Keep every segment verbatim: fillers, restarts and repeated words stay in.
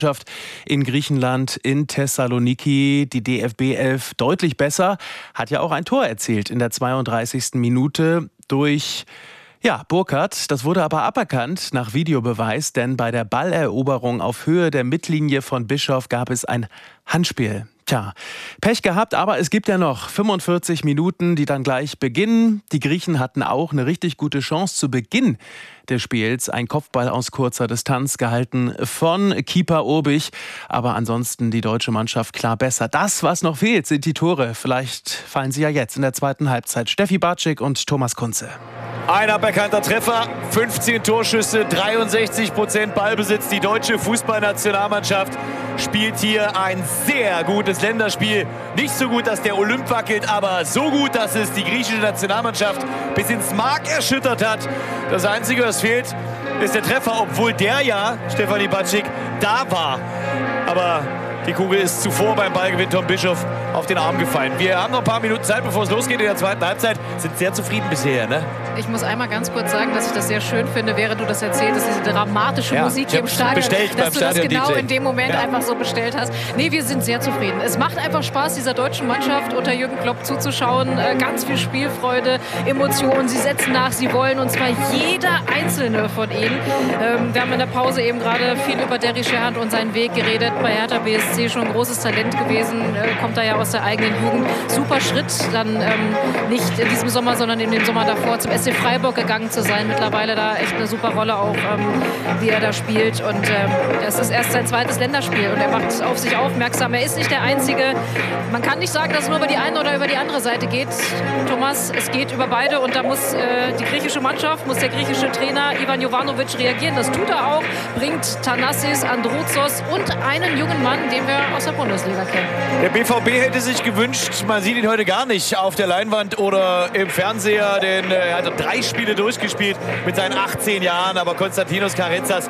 in Griechenland, in Thessaloniki, die D F B elf deutlich besser, hat ja auch ein Tor erzielt in der zweiunddreißigsten Minute durch ja, Burkhardt. Das wurde aber aberkannt nach Videobeweis, denn bei der Balleroberung auf Höhe der Mittellinie von Bischof gab es ein Handspiel. Tja, Pech gehabt, aber es gibt ja noch fünfundvierzig Minuten, die dann gleich beginnen. Die Griechen hatten auch eine richtig gute Chance zu Beginn des Spiels. Ein Kopfball aus kurzer Distanz gehalten von Keeper Urbich. Aber ansonsten die deutsche Mannschaft klar besser. Das, was noch fehlt, sind die Tore. Vielleicht fallen sie ja jetzt in der zweiten Halbzeit. Steffi Bartschik und Thomas Kunze. Ein aberkannter Treffer, fünfzehn Torschüsse, dreiundsechzig Prozent Ballbesitz. Die deutsche Fußballnationalmannschaft spielt hier ein sehr gutes Länderspiel. Nicht so gut, dass der Olymp wackelt, aber so gut, dass es die griechische Nationalmannschaft bis ins Mark erschüttert hat. Das Einzige, was fehlt, ist der Treffer, obwohl der ja, Stefanie Bartschik, da war. Aber die Kugel ist zuvor beim Ballgewinn Tom Bischof auf den Arm gefallen. Wir haben noch ein paar Minuten Zeit, bevor es losgeht in der zweiten Halbzeit. Sind sehr zufrieden bisher, ne? Ich muss einmal ganz kurz sagen, dass ich das sehr schön finde, während du das erzählst, diese dramatische ja, Musik hier im Stadion, bestellt dass du das genau in dem Moment ja. einfach so bestellt hast. Nee, wir sind sehr zufrieden. Es macht einfach Spaß, dieser deutschen Mannschaft unter Jürgen Klopp zuzuschauen. Ganz viel Spielfreude, Emotionen. Sie setzen nach, sie wollen, und zwar jeder einzelne von ihnen. Wir haben in der Pause eben gerade viel über Derry Sherhand und seinen Weg geredet. Bei Hertha B S C schon ein großes Talent gewesen, kommt da ja aus der eigenen Jugend. Super Schritt, dann ähm, nicht in diesem Sommer, sondern in dem Sommer davor zum S C Freiburg gegangen zu sein. Mittlerweile da echt eine super Rolle auch, ähm, wie er da spielt. Und ähm, es ist erst sein zweites Länderspiel und er macht auf sich aufmerksam. Er ist nicht der Einzige. Man kann nicht sagen, dass es nur über die eine oder über die andere Seite geht, Thomas. Es geht über beide und da muss äh, die griechische Mannschaft, muss der griechische Trainer Ivan Jovanovic reagieren. Das tut er auch. Bringt Thanassis, Androuzos und einen jungen Mann, den wir aus der Bundesliga kennen. Der B V B hätte sich gewünscht, man sieht ihn heute gar nicht auf der Leinwand oder im Fernseher, denn er hat drei Spiele durchgespielt mit seinen achtzehn Jahren, aber Konstantinos Karetzas,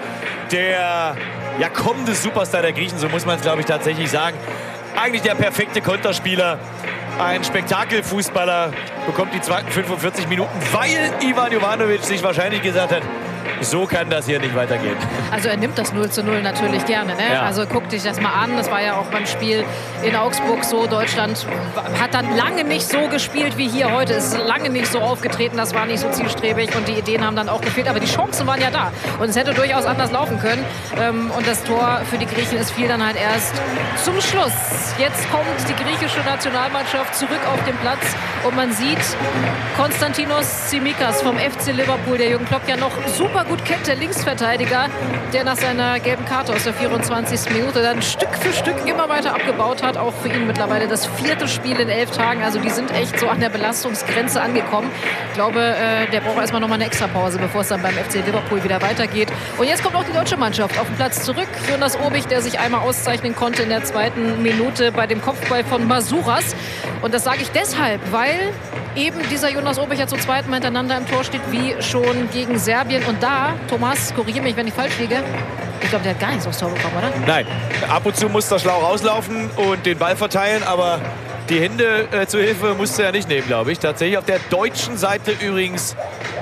der ja, kommende Superstar der Griechen, so muss man es, glaube ich, tatsächlich sagen. Eigentlich der perfekte Konterspieler, ein Spektakelfußballer, bekommt die zweiten fünfundvierzig Minuten, weil Ivan Jovanovic sich wahrscheinlich gesagt hat, so kann das hier nicht weitergehen. Also er nimmt das null zu null natürlich gerne. Ne? Ja. Also guck dich das mal an. Das war ja auch beim Spiel in Augsburg so. Deutschland hat dann lange nicht so gespielt wie hier heute. Es ist lange nicht so aufgetreten. Das war nicht so zielstrebig. Und die Ideen haben dann auch gefehlt. Aber die Chancen waren ja da. Und es hätte durchaus anders laufen können. Und das Tor für die Griechen ist fiel dann halt erst zum Schluss. Jetzt kommt die griechische Nationalmannschaft zurück auf den Platz. Und man sieht Konstantinos Tsimikas vom F C Liverpool, der Jürgen Klopp ja noch super gut kennt, der Linksverteidiger, der nach seiner gelben Karte aus der vierundzwanzigsten Minute dann Stück für Stück immer weiter abgebaut hat. Auch für ihn mittlerweile das vierte Spiel in elf Tagen. Also die sind echt so an der Belastungsgrenze angekommen. Ich glaube, äh, der braucht erstmal noch mal eine Extrapause, bevor es dann beim F C Liverpool wieder weitergeht. Und jetzt kommt auch die deutsche Mannschaft auf den Platz zurück. Jonas Urbich, der sich einmal auszeichnen konnte in der zweiten Minute bei dem Kopfball von Masouras. Und das sage ich deshalb, weil eben dieser Jonas Urbich ja zum zweiten Mal hintereinander im Tor steht, wie schon gegen Serbien. Und da, Thomas, korrigiere mich, wenn ich falsch liege, ich glaube, der hat gar nichts aufs Tor bekommen, oder? Nein, ab und zu muss der schlau rauslaufen und den Ball verteilen, aber die Hände äh, zur Hilfe musste er nicht nehmen, glaube ich. Tatsächlich auf der deutschen Seite übrigens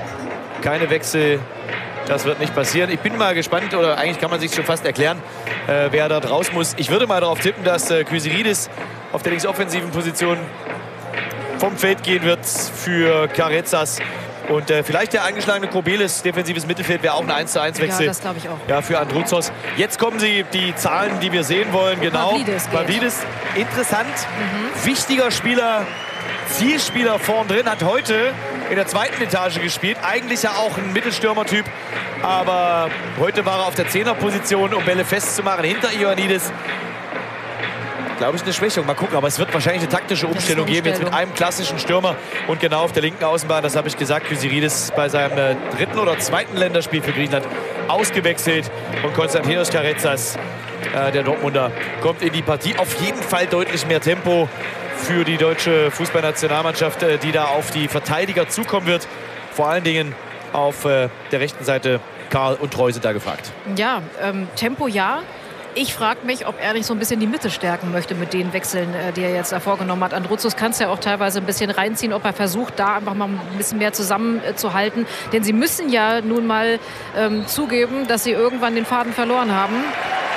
keine Wechsel. Das wird nicht passieren. Ich bin mal gespannt, oder eigentlich kann man sich schon fast erklären, äh, wer da raus muss. Ich würde mal darauf tippen, dass äh, Kyriakidis auf der linksoffensiven Position vom Feld gehen wird für Karetzas. Und äh, vielleicht der eingeschlagene Kobelis, defensives Mittelfeld, wäre auch ein eins zu eins Wechsel. Ja, das glaube ich auch. Ja, für Androuzos. Jetzt kommen sie, die Zahlen, die wir sehen wollen. Genau. Pavlidis, interessant. Mhm. Wichtiger Spieler, Zielspieler vorn drin, hat heute in der zweiten Etage gespielt. Eigentlich ja auch ein Mittelstürmertyp. Aber heute war er auf der Zehnerposition, um Bälle festzumachen hinter Ioannidis. Glaube ich, eine Schwächung. Mal gucken, aber es wird wahrscheinlich eine taktische Umstellung, eine Umstellung geben. Jetzt mit einem klassischen Stürmer und genau auf der linken Außenbahn, das habe ich gesagt, Kyriakidis bei seinem äh, dritten oder zweiten Länderspiel für Griechenland ausgewechselt. Und Konstantinos Karetzas, äh, der Dortmunder, kommt in die Partie. Auf jeden Fall deutlich mehr Tempo für die deutsche Fußballnationalmannschaft, äh, die da auf die Verteidiger zukommen wird. Vor allen Dingen auf äh, der rechten Seite Karl und Treu sind da gefragt. Ja, ähm, Tempo ja. Ich frage mich, ob er nicht so ein bisschen die Mitte stärken möchte mit den Wechseln, die er jetzt da vorgenommen hat. Androuzos kann es ja auch teilweise ein bisschen reinziehen, ob er versucht, da einfach mal ein bisschen mehr zusammenzuhalten. Denn sie müssen ja nun mal ähm, zugeben, dass sie irgendwann den Faden verloren haben.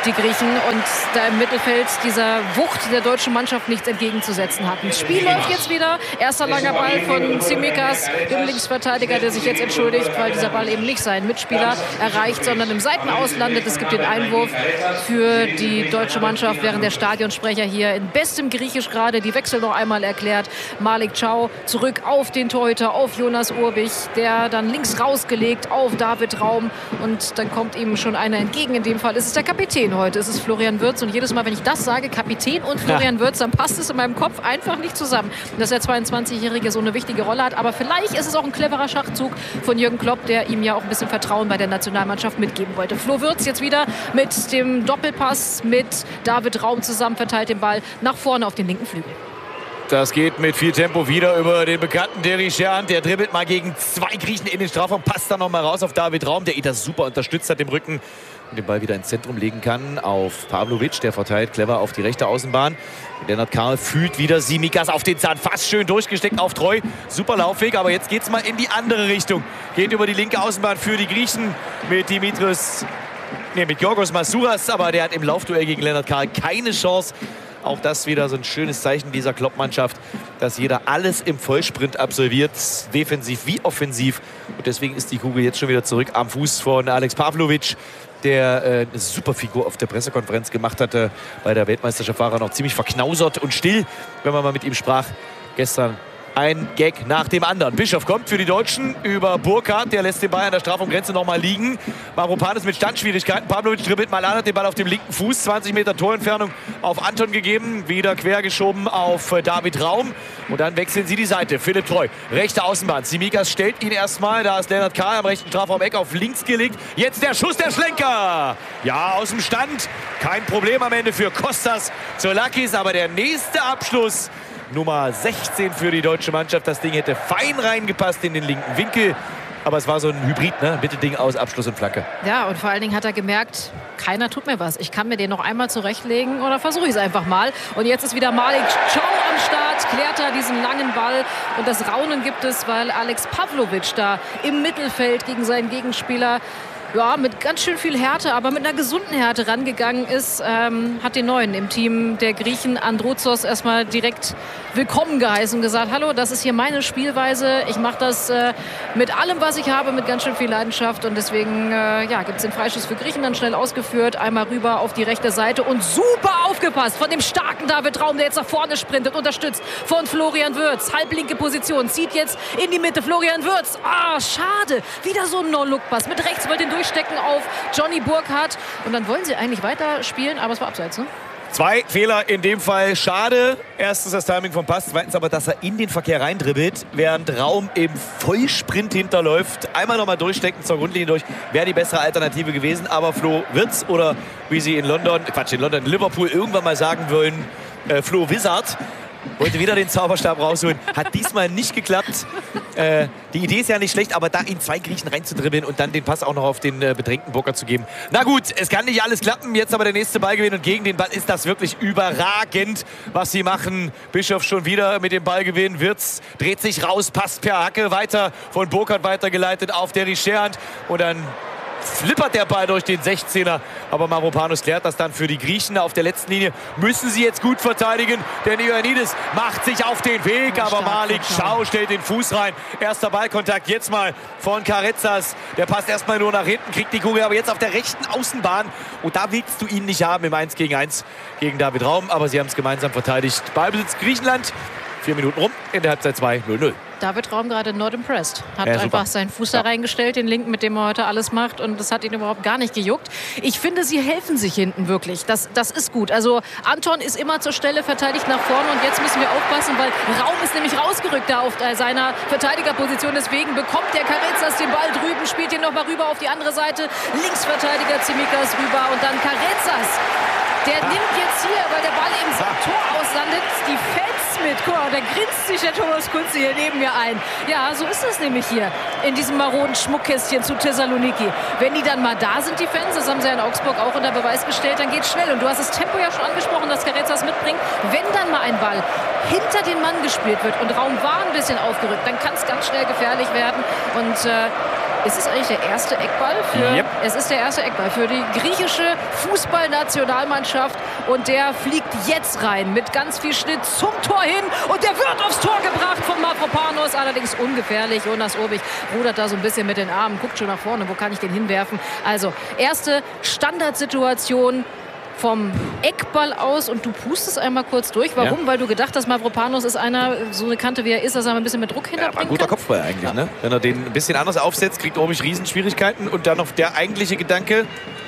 die Griechen, und da im Mittelfeld dieser Wucht der deutschen Mannschaft nichts entgegenzusetzen hatten. Das Spiel läuft jetzt wieder. Erster langer Ball von Tsimikas, dem Linksverteidiger, der sich jetzt entschuldigt, weil dieser Ball eben nicht seinen Mitspieler erreicht, sondern im Seitenaus landet. Es gibt den Einwurf für die deutsche Mannschaft, während der Stadionsprecher hier in bestem Griechisch gerade die Wechsel noch einmal erklärt. Malik Chow zurück auf den Torhüter, auf Jonas Urbich, der dann links rausgelegt auf David Raum, und dann kommt ihm schon einer entgegen. In dem Fall ist es der Kapitän heute, es ist Florian Wirtz, und jedes Mal, wenn ich das sage, Kapitän und Florian Wirtz, dann passt es in meinem Kopf einfach nicht zusammen, dass der zweiundzwanzigjährige so eine wichtige Rolle hat. Aber vielleicht ist es auch ein cleverer Schachzug von Jürgen Klopp, der ihm ja auch ein bisschen Vertrauen bei der Nationalmannschaft mitgeben wollte. Flo Wirtz jetzt wieder mit dem Doppelpass mit David Raum zusammen, verteilt den Ball nach vorne auf den linken Flügel. Das geht mit viel Tempo wieder über den bekannten Derry Scherhan. Der dribbelt mal gegen zwei Griechen in den Strafraum, passt dann noch mal raus auf David Raum, der ihn das super unterstützt hat im Rücken und den Ball wieder ins Zentrum legen kann auf Pavlovic. Der verteilt clever auf die rechte Außenbahn. Lennart Karl fühlt wieder Tsimikas auf den Zahn, fast schön durchgesteckt auf Treu. Super Laufweg, aber jetzt geht es mal in die andere Richtung. Geht über die linke Außenbahn für die Griechen mit Dimitris, nee, mit Giorgos Masouras, aber der hat im Laufduell gegen Lennart Karl keine Chance. Auch das wieder so ein schönes Zeichen dieser Klopp-Mannschaft, dass jeder alles im Vollsprint absolviert, defensiv wie offensiv. Und deswegen ist die Kugel jetzt schon wieder zurück am Fuß von Alex Pavlovic, der äh, eine super Figur auf der Pressekonferenz gemacht hatte. Bei der Weltmeisterschaft war er noch ziemlich verknausert und still, wenn man mal mit ihm sprach gestern. Ein Gag nach dem anderen. Bischof kommt für die Deutschen über Burkhardt. Der lässt den Ball an der Strafraumgrenze noch mal liegen. Mavropanos mit Standschwierigkeiten. Pavlovic dribbelt mal an, hat den Ball auf dem linken Fuß. zwanzig Meter Torentfernung auf Anton gegeben. Wieder quergeschoben auf David Raum. Und dann wechseln sie die Seite. Philipp Treu, rechte Außenbahn. Tsimikas stellt ihn erstmal. Da ist Lennart Karl am rechten Strafraum-Eck auf links gelegt. Jetzt der Schuss, der Schlenker. Ja, aus dem Stand. Kein Problem am Ende für Kostas Zoulakis. Aber der nächste Abschluss, Nummer sechzehn für die deutsche Mannschaft. Das Ding hätte fein reingepasst in den linken Winkel. Aber es war so ein Hybrid, ne? Mittelding aus Abschluss und Flanke. Ja, und vor allen Dingen hat er gemerkt, keiner tut mir was. Ich kann mir den noch einmal zurechtlegen oder versuche ich es einfach mal. Und jetzt ist wieder Malik Chow am Start, klärt er diesen langen Ball. Und das Raunen gibt es, weil Alex Pavlovic da im Mittelfeld gegen seinen Gegenspieler, ja, mit ganz schön viel Härte, aber mit einer gesunden Härte rangegangen ist, ähm, hat den Neuen im Team der Griechen, Androuzos, erstmal direkt willkommen geheißen und gesagt, hallo, das ist hier meine Spielweise, ich mache das äh, mit allem, was ich habe, mit ganz schön viel Leidenschaft, und deswegen äh, ja, gibt es den Freischuss für Griechenland schnell ausgeführt, einmal rüber auf die rechte Seite und super aufgepasst von dem starken David Raum, der jetzt nach vorne sprintet, unterstützt von Florian Wirtz, halblinke Position, zieht jetzt in die Mitte Florian Wirtz, ah, schade, wieder so ein No-Look-Pass, mit rechts wollte den durch stecken auf Johnny Burkhardt. Und dann wollen sie eigentlich weiterspielen, aber es war abseits, ne? Zwei Fehler in dem Fall. Schade. Erstens das Timing vom Pass. Zweitens aber, dass er in den Verkehr reindribbelt, während Raum im Vollsprint hinterläuft. Einmal nochmal durchstecken zur Grundlinie durch. Wäre die bessere Alternative gewesen. Aber Flo Wirtz oder wie sie in London, Quatsch, in London, in Liverpool irgendwann mal sagen wollen, äh, Flo Wizard, wollte wieder den Zauberstab rausholen. Hat diesmal nicht geklappt. Äh, die Idee ist ja nicht schlecht, aber da in zwei Griechen reinzudribbeln und dann den Pass auch noch auf den äh, bedrängten Burkhardt zu geben. Na gut, es kann nicht alles klappen. Jetzt aber der nächste Ballgewinn, und gegen den Ball ist das wirklich überragend, was sie machen. Bischof schon wieder mit dem Ballgewinn. Wirtz dreht sich raus, passt per Hacke weiter, von Burkhardt weitergeleitet auf Derry Scherhan. Und dann flippert der Ball durch den sechzehner, aber Mavropanos klärt das dann für die Griechen. Auf der letzten Linie müssen sie jetzt gut verteidigen, denn Ioannidis macht sich auf den Weg, aber Malik Chow stellt den Fuß rein. Erster Ballkontakt jetzt mal von Karezas, der passt erstmal nur nach hinten, kriegt die Kugel aber jetzt auf der rechten Außenbahn, und da willst du ihn nicht haben im eins gegen eins gegen David Raum, aber sie haben es gemeinsam verteidigt. Ballbesitz Griechenland, vier Minuten rum, in der Halbzeit zwei null null. David Raum gerade not impressed. Hat ja, einfach seinen Fuß ja. da reingestellt, den linken, mit dem er heute alles macht. Und das hat ihn überhaupt gar nicht gejuckt. Ich finde, sie helfen sich hinten wirklich. Das, das ist gut. Also Anton ist immer zur Stelle, verteidigt nach vorne. Und jetzt müssen wir aufpassen, weil Raum ist nämlich rausgerückt da auf seiner Verteidigerposition. Deswegen bekommt der Karezas den Ball drüben, spielt ihn noch mal rüber auf die andere Seite. Linksverteidiger Tsimikas rüber und dann Karezas. Der nimmt jetzt hier, weil der Ball im Tor auslandet, die Fans mit. Guck mal, da grinst sich der Thomas Kunze hier neben mir ein. Ja, so ist es nämlich hier in diesem maroden Schmuckkästchen zu Thessaloniki. Wenn die dann mal da sind, die Fans, das haben sie ja in Augsburg auch unter Beweis gestellt, dann geht's schnell. Und du hast das Tempo ja schon angesprochen, das Karezas mitbringt. Wenn dann mal ein Ball hinter den Mann gespielt wird und Raum war ein bisschen aufgerückt, dann kann es ganz schnell gefährlich werden. Und äh, Ist es eigentlich der erste Eckball? Für, yep. Es ist der erste Eckball für die griechische Fußballnationalmannschaft. Und der fliegt jetzt rein mit ganz viel Schnitt zum Tor hin. Und der wird aufs Tor gebracht von Mavropanos. Allerdings ungefährlich. Jonas Obig rudert da so ein bisschen mit den Armen. Guckt schon nach vorne. Wo kann ich den hinwerfen? Also, erste Standardsituation vom Eckball aus, und du pustest einmal kurz durch. Warum? Ja. Weil du gedacht hast, Mavropanos ist einer, so eine Kante wie er ist, dass er ein bisschen mit Druck hinterbringen kann? Ja, ein guter Kopfball eigentlich. Ja. Ne? Wenn er den ein bisschen anders aufsetzt, kriegt Obig Riesenschwierigkeiten. Und dann noch der eigentliche Gedanke,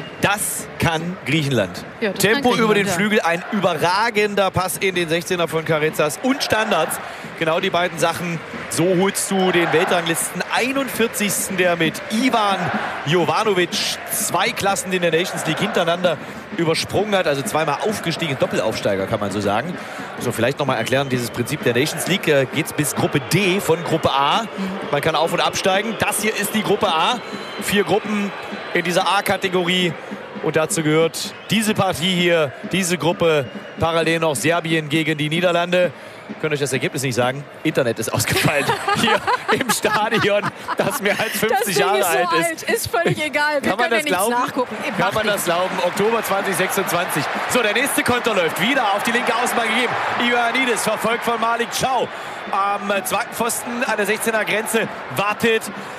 das kann Griechenland. Ja, das Tempo kann Griechenland, über den Flügel, ein überragender Pass in den sechzehner von Karetzas und Standards. Genau die beiden Sachen. So holst du den Weltranglisten einundvierzigsten der mit Ivan Jovanovic zwei Klassen in der Nations League hintereinander übersprungen hat. Also zweimal aufgestiegen, Doppelaufsteiger kann man so sagen. So, vielleicht noch mal erklären, dieses Prinzip der Nations League äh, geht es bis Gruppe D von Gruppe A. Man kann auf- und absteigen. Das hier ist die Gruppe A. Vier Gruppen in dieser A-Kategorie. Und dazu gehört diese Partie hier, diese Gruppe. Parallel noch Serbien gegen die Niederlande. Ich kann euch das Ergebnis nicht sagen. Internet ist ausgefallen hier im Stadion, das mehr als fünfzig Jahre ist so alt ist. Alt. Ist völlig egal. Wir kann man können das ja glauben? Nachgucken. Kann man das glauben? Oktober zweitausendsechsundzwanzig. So, der nächste Konter läuft wieder auf die linke Außenbahn gegeben. Ioannidis, verfolgt von Malik Chow. Am zweiten Pfosten an der sechzehner Grenze wartet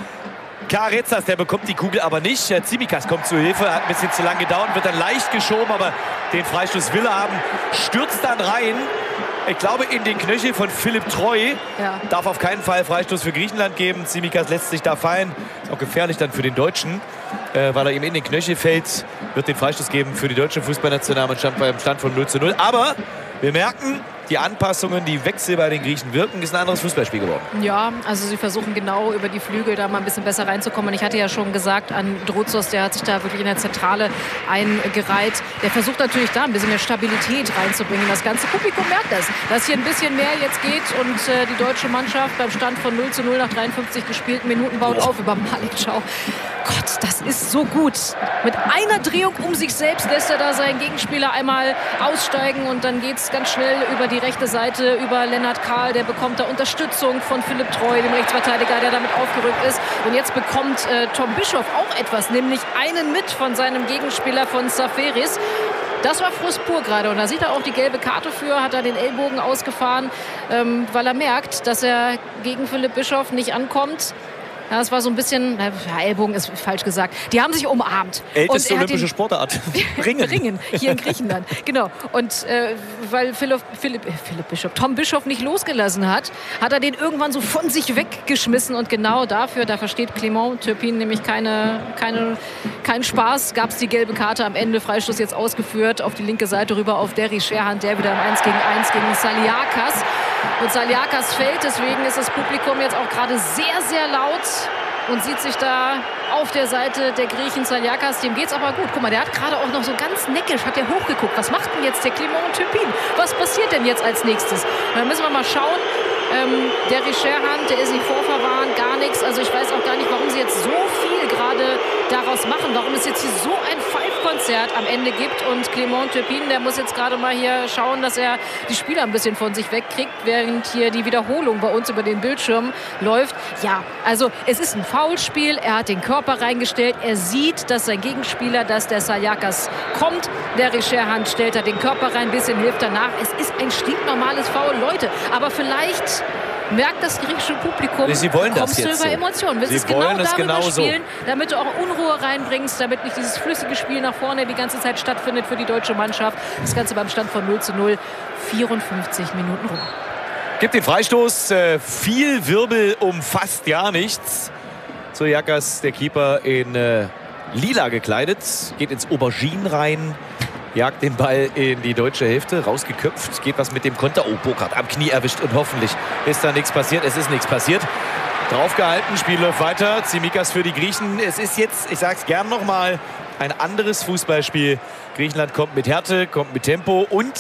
Karetzas, der bekommt die Kugel aber nicht. Tsimikas kommt zur Hilfe, hat ein bisschen zu lang gedauert, wird dann leicht geschoben, aber den Freistoß will er haben. Stürzt dann rein, ich glaube in den Knöchel von Philipp Treu. Ja. Darf auf keinen Fall Freistoß für Griechenland geben. Tsimikas lässt sich da fallen. Ist auch gefährlich dann für den Deutschen, äh, weil er ihm in den Knöchel fällt. Wird den Freistoß geben für die deutsche Fußballnationalmannschaft beim Stand von null zu null. Aber wir merken, die Anpassungen, die Wechsel bei den Griechen wirken, ist ein anderes Fußballspiel geworden. Ja, also sie versuchen genau über die Flügel da mal ein bisschen besser reinzukommen. Und ich hatte ja schon gesagt, an Drozos, der hat sich da wirklich in der Zentrale eingereiht. Der versucht natürlich da ein bisschen mehr Stabilität reinzubringen. Das ganze Publikum merkt das, dass hier ein bisschen mehr jetzt geht. Und äh, die deutsche Mannschaft beim Stand von null zu null nach dreiundfünfzig gespielten Minuten baut auf über Malik Chow. Gott, das ist so gut. Mit einer Drehung um sich selbst lässt er da seinen Gegenspieler einmal aussteigen. Und dann geht es ganz schnell über die rechte Seite, über Lennart Kahl. Der bekommt da Unterstützung von Philipp Treu, dem Rechtsverteidiger, der damit aufgerückt ist. Und jetzt bekommt äh, Tom Bischoff auch etwas, nämlich einen mit von seinem Gegenspieler von Safaris. Das war Frust pur gerade. Und da sieht er auch die gelbe Karte für, hat er den Ellbogen ausgefahren, ähm, weil er merkt, dass er gegen Philipp Bischoff nicht ankommt. Ja, das war so ein bisschen, ja, Ellbogen ist falsch gesagt. Die haben sich umarmt. Älteste olympische den, Sportart. Ringen. Ringen, hier in Griechenland. Genau. Und äh, weil Philipp, Philipp, Philipp Bischof, Tom Bischof nicht losgelassen hat, hat er den irgendwann so von sich weggeschmissen. Und genau dafür, da versteht Clément Turpin nämlich keine, keine, keinen Spaß, gab es die gelbe Karte am Ende. Freistoß jetzt ausgeführt auf die linke Seite rüber auf Derry Sherhan, der wieder im eins gegen eins gegen Saliakas. Und Saliakas fällt, deswegen ist das Publikum jetzt auch gerade sehr, sehr laut und sieht sich da auf der Seite der Griechen. Saliakas, dem geht's aber gut. Guck mal, der hat gerade auch noch so ganz neckisch, hat der hochgeguckt. Was macht denn jetzt der Clément Turpin? Was passiert denn jetzt als nächstes? Da müssen wir mal schauen. Ähm, der Sherhan, der ist nicht vorverwarnt, gar nichts. Also ich weiß auch gar nicht, warum sie jetzt so viel gerade daraus machen. Warum es jetzt hier so ein Pfeifkonzert am Ende gibt. Und Clément Turpin, der muss jetzt gerade mal hier schauen, dass er die Spieler ein bisschen von sich wegkriegt, während hier die Wiederholung bei uns über den Bildschirm läuft. Ja, also es ist ein Foulspiel. Er hat den Körper reingestellt. Er sieht, dass sein Gegenspieler, dass der Saliakas kommt. Der Sherhan stellt da den Körper rein, ein bisschen hilft danach. Es ist ein stinknormales Foul, Leute. Aber vielleicht merkt das griechische Publikum, Sie wollen das kommst jetzt du über so. Emotionen. Willst Sie es genau wollen es darüber genau spielen, so. damit du auch Unruhe reinbringst, damit nicht dieses flüssige Spiel nach vorne die ganze Zeit stattfindet für die deutsche Mannschaft. Das Ganze beim Stand von null zu null, vierundfünfzig Minuten rum. Gibt den Freistoß, äh, viel Wirbel um fast gar nichts. Saliakas, der Keeper, in äh, lila gekleidet, geht ins Aubergine rein. Jagt den Ball in die deutsche Hälfte, rausgeköpft, geht was mit dem Konter. Oh, Burkhardt am Knie erwischt und hoffentlich ist da nichts passiert. Es ist nichts passiert. Draufgehalten, Spiel läuft weiter. Tsimikas für die Griechen. Es ist jetzt, ich sag's gern nochmal, ein anderes Fußballspiel. Griechenland kommt mit Härte, kommt mit Tempo und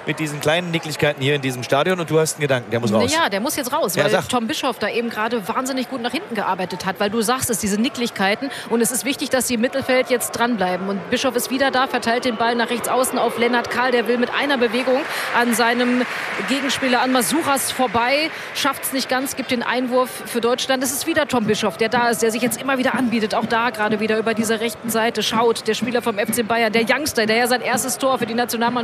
mit diesen kleinen Nicklichkeiten hier in diesem Stadion und du hast einen Gedanken, der muss raus. Ja, der muss jetzt raus, ja, weil sag. Tom Bischoff da eben gerade wahnsinnig gut nach hinten gearbeitet hat, weil du sagst es, diese Nicklichkeiten und es ist wichtig, dass sie im Mittelfeld jetzt dranbleiben und Bischoff ist wieder da, verteilt den Ball nach rechts außen auf Lennart Kahl, der will mit einer Bewegung an seinem Gegenspieler an Masuras vorbei, schafft es nicht ganz, gibt den Einwurf für Deutschland. Es ist wieder Tom Bischoff, der da ist, der sich jetzt immer wieder anbietet, auch da gerade wieder über diese rechten Seite schaut, der Spieler vom F C Bayern, der Youngster, der ja sein erstes Tor für die Nationalmannschaft